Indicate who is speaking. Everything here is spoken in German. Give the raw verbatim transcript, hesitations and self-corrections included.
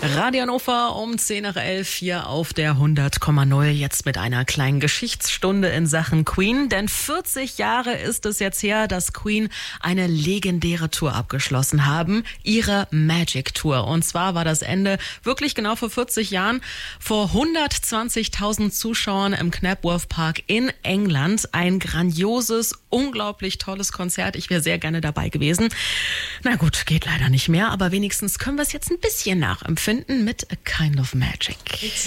Speaker 1: Radio Hannover um zehn nach elf hier auf der hundert Komma null. Jetzt mit einer kleinen Geschichtsstunde in Sachen Queen. Denn vierzig Jahre ist es jetzt her, dass Queen eine legendäre Tour abgeschlossen haben. Ihre Magic Tour. Und zwar war das Ende wirklich genau vor vierzig Jahren vor hundertzwanzigtausend Zuschauern im Knapworth Park in England. Ein grandioses, unglaublich tolles Konzert. Ich wäre sehr gerne dabei gewesen. Na gut, geht leider nicht mehr. Aber wenigstens können wir es jetzt ein bisschen nachempfinden mit A Kind of Magic.